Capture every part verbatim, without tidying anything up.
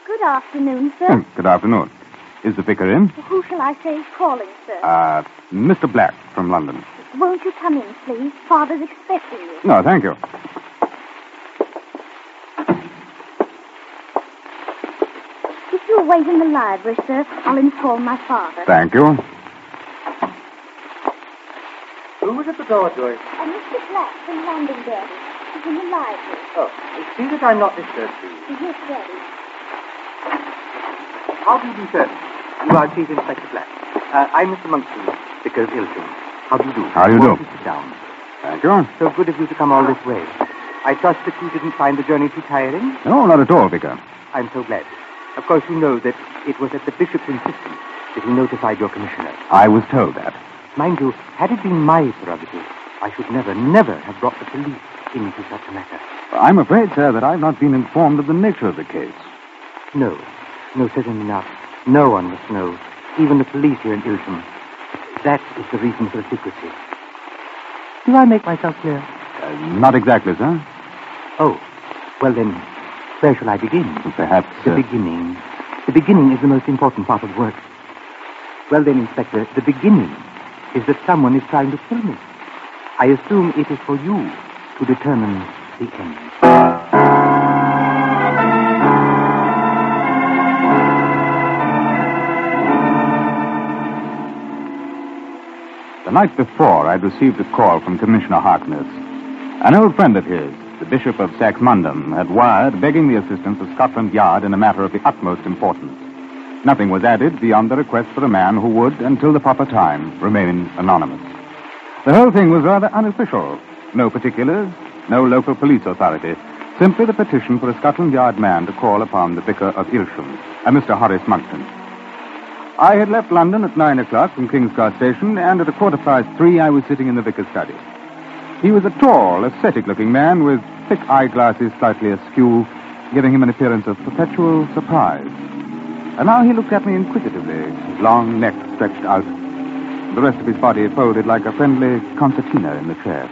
Good afternoon, sir. Hmm, good afternoon. Is the vicar in? Who shall I say is calling, sir? Uh, Mister Black from London. Won't you come in, please? Father's expecting you. No, thank you. If you'll wait in the library, sir, I'll inform my father. Thank you. Who was at the door, Joyce? Uh, Mister Black from Londonderry. He's in the library. Oh, see that I'm not disturbed, please. Yes, Daddy. How do you do, sir? You are Chief Inspector Black. Uh, I'm Mister Monkshoe, Vicar of Ilsham. How do you do? How do you do? Won't sit down. Thank you. So good of you to come all this way. I trust that you didn't find the journey too tiring? No, not at all, Vicar. I'm so glad. Of course, you know that it was at the Bishop's insistence that he notified your commissioner. I was told that. Mind you, had it been my prerogative, I should never, never have brought the police into such a matter. I'm afraid, sir, that I've not been informed of the nature of the case. No. No, certainly not. No one must know. Even the police here in Ilsham. That is the reason for the secrecy. Do I make myself clear? Uh, not exactly, sir. Oh, well then, where shall I begin? Perhaps... The uh, beginning. The beginning is the most important part of work. Well then, Inspector, the beginning is that someone is trying to kill me. I assume it is for you to determine the end. The night before, I'd received a call from Commissioner Harkness. An old friend of his, the Bishop of Saxmundham, had wired begging the assistance of Scotland Yard in a matter of the utmost importance. Nothing was added beyond the request for a man who would, until the proper time, remain anonymous. The whole thing was rather unofficial. No particulars, no local police authority. Simply the petition for a Scotland Yard man to call upon the Vicar of Ilsham, a Mister Horace Monckton. I had left London at nine o'clock from King's Cross Station, and at a quarter past three I was sitting in the vicar's study. He was a tall, ascetic-looking man with thick eyeglasses slightly askew, giving him an appearance of perpetual surprise. And now he looked at me inquisitively, his long neck stretched out, the rest of his body folded like a friendly concertina in the chair.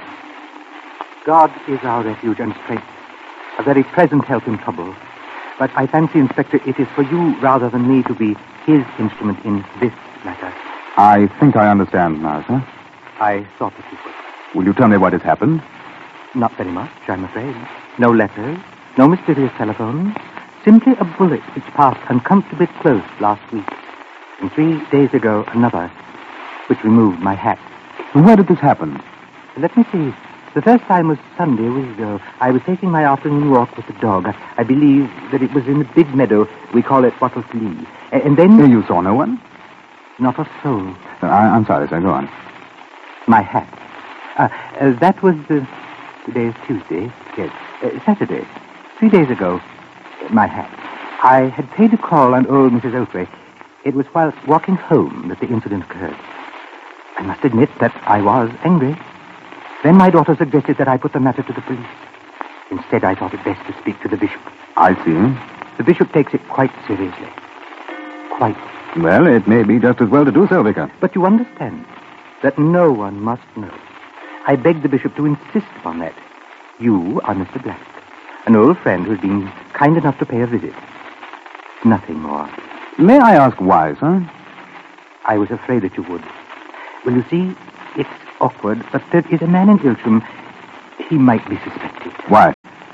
God is our refuge and strength, a very present help in trouble. But I fancy, Inspector, it is for you rather than me to be his instrument in this matter. I think I understand now, sir. I thought that you would. Will you tell me what has happened? Not very much, I'm afraid. No letters, no mysterious telephone. Simply a bullet which passed uncomfortably close last week. And three days ago, another, which removed my hat. Where did this happen? Let me see. The first time was Sunday a week ago. I was taking my afternoon walk with the dog. I, I believe that it was in the big meadow. We call it Wattles Lee. A- and then... You saw no one? Not a soul. Uh, I, I'm sorry, sir. Go on. My hat. Uh, uh, that was... Uh, today is Tuesday. Yes. Uh, Saturday. Three days ago. Uh, my hat. I had paid a call on old Missus Oakley. It was while walking home that the incident occurred. I must admit that I was angry. Then my daughter suggested that I put the matter to the police. Instead, I thought it best to speak to the bishop. I see. The bishop takes it quite seriously. Quite. Well, it may be just as well to do so, Vicar. But you understand that no one must know. I beg the bishop to insist upon that. You are Mister Black, an old friend who's been kind enough to pay a visit. Nothing more. May I ask why, sir? I was afraid that you would. Well, you see, it's awkward, but there is a man in Ilsham. He might be suspected. Why?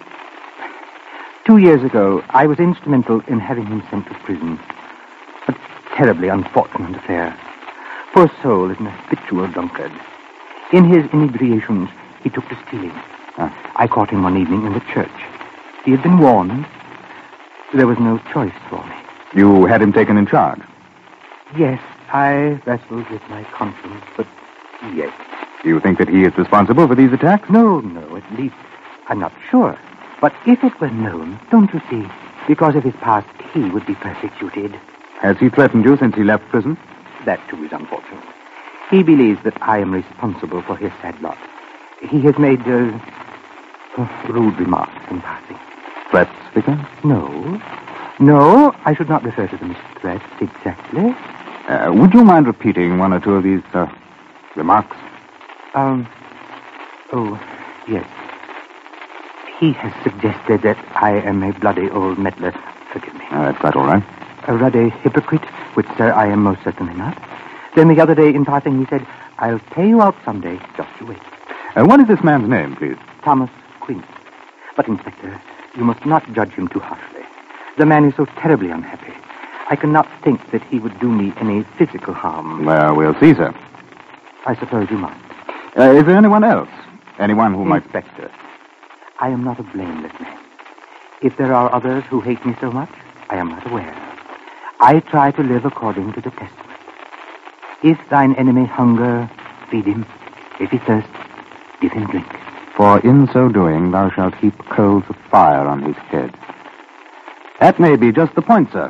Two years ago, I was instrumental in having him sent to prison. A terribly unfortunate affair. Poor soul is an habitual drunkard. In his inebriations, he took to stealing. Uh, I caught him one evening in the church. He had been warned. There was no choice for me. You had him taken in charge? Yes, I wrestled with my conscience, but yes. Do you think that he is responsible for these attacks? No, no, at least I'm not sure. But if it were known, don't you see, because of his past, he would be persecuted. Has he threatened you since he left prison? That, too, is unfortunate. He believes that I am responsible for his sad lot. He has made uh, rude remarks in passing. Threats, Vicar? No. No, I should not refer to them as threats exactly. Uh, would you mind repeating one or two of these uh, remarks? Um, oh, yes. He has suggested that I am a bloody old meddler, forgive me. Uh, that's quite all right. A ruddy hypocrite, which, sir, I am most certainly not. Then the other day, in passing, he said, I'll pay you out someday, just you wait. Uh, what is this man's name, please? Thomas Quince. But, Inspector, you must not judge him too harshly. The man is so terribly unhappy. I cannot think that he would do me any physical harm. Well, we'll see, sir. I suppose you must. Uh, is there anyone else? Anyone who might... Inspector, I am not a blameless man. If there are others who hate me so much, I am not aware. I try to live according to the Testament. If thine enemy hunger, feed him. If he thirst, give him drink. For in so doing thou shalt heap coals of fire on his head. That may be just the point, sir.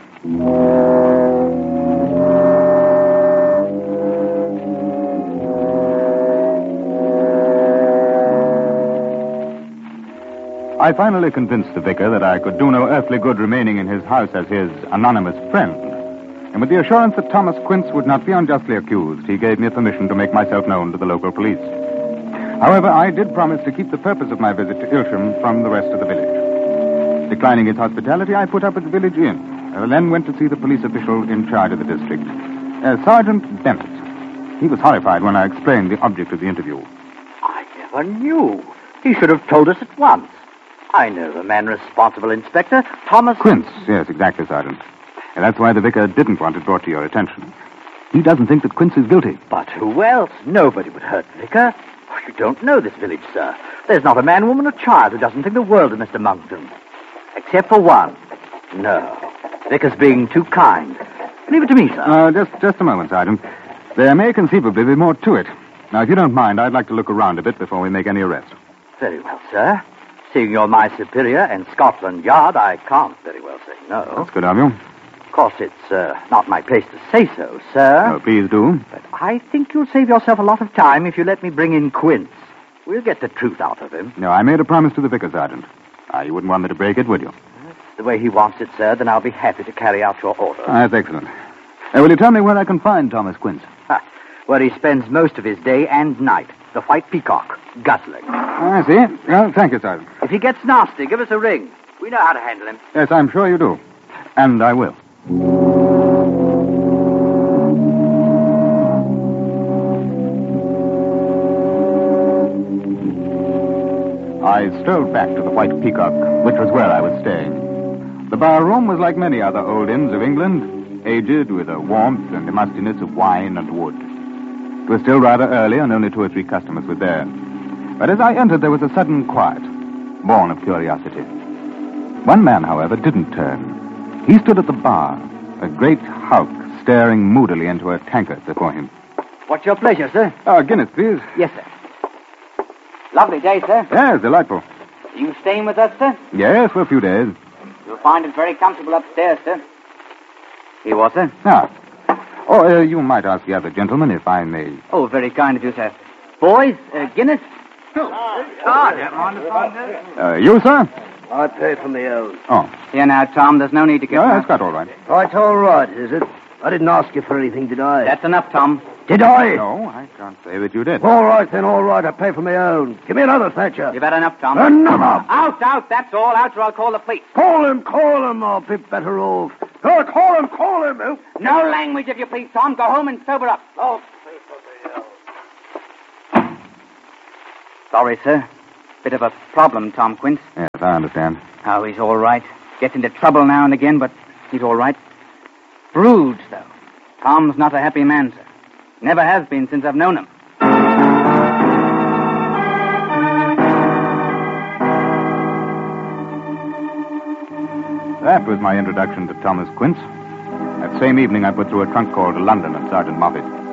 I finally convinced the vicar that I could do no earthly good remaining in his house as his anonymous friend. And with the assurance that Thomas Quince would not be unjustly accused, he gave me permission to make myself known to the local police. However, I did promise to keep the purpose of my visit to Ilsham from the rest of the village. Declining its hospitality, I put up at the village inn, and then went to see the police official in charge of the district, uh, Sergeant Bennett. He was horrified when I explained the object of the interview. I never knew. He should have told us at once. I know the man responsible, Inspector. Thomas... Quince, yes, exactly, Sergeant. And that's why the vicar didn't want it brought to your attention. He doesn't think that Quince is guilty. But who else? Nobody would hurt the vicar. Oh, you don't know this village, sir. There's not a man, woman, or child who doesn't think the world of Mister Monkton. Except for one. No. Vicar's being too kind. Leave it to me, sir. Uh, just, just a moment, Sergeant. There may conceivably be more to it. Now, if you don't mind, I'd like to look around a bit before we make any arrests. Very well, sir. Seeing you're my superior and Scotland Yard, I can't very well say no. That's good of you. Of course, it's uh, not my place to say so, sir. Oh, please do. But I think you'll save yourself a lot of time if you let me bring in Quince. We'll get the truth out of him. No, I made a promise to the vicar, Sergeant. Ah, you wouldn't want me to break it, would you? That's the way he wants it, sir, then I'll be happy to carry out your order. Ah, that's excellent. Uh, will you tell me where I can find Thomas Quince? Ha, where he spends most of his day and night. The White Peacock, guzzling. I see. Well, thank you, Sergeant. If he gets nasty, give us a ring. We know how to handle him. Yes, I'm sure you do. And I will. I strolled back to the White Peacock, which was where I was staying. The bar room was like many other old inns of England, aged with a warmth and the mustiness of wine and wood. It was still rather early, and only two or three customers were there. But as I entered, there was a sudden quiet, born of curiosity. One man, however, didn't turn. He stood at the bar, a great hulk staring moodily into a tankard before him. What's your pleasure, sir? Oh, Guinness, please. Yes, sir. Lovely day, sir. Yes, delightful. Are you staying with us, sir? Yes, for a few days. You'll find it very comfortable upstairs, sir. Here, what, sir? Ah. Oh, uh, you might ask the other gentleman if I may. Oh, very kind of you, sir. Boys, uh, Guinness? Oh, never mind the fun, sir. Uh, you, sir? I pay for my own. Oh. Here now, Tom, there's no need to get... Oh, that's got all right. Oh, it's all right, is it? I didn't ask you for anything, did I? That's enough, Tom. Did I? No, I can't say that you did. All right, then, all right. I pay for my own. Give me another, Thatcher. You've had enough, Tom. Another! Out, out, that's all. Out, or I'll call the police. Call him, call him. I'll be better off. Oh, call him, call him. Oh. No language, if you please, Tom. Go home and sober up. Oh, sorry, sir. Bit of a problem, Tom Quince. Yes, I understand. Oh, he's all right. Gets into trouble now and again, but he's all right. Bruised, though. Tom's not a happy man, sir. Never has been since I've known him. That was my introduction to Thomas Quince. That same evening, I put through a trunk call to London and Sergeant Moffat.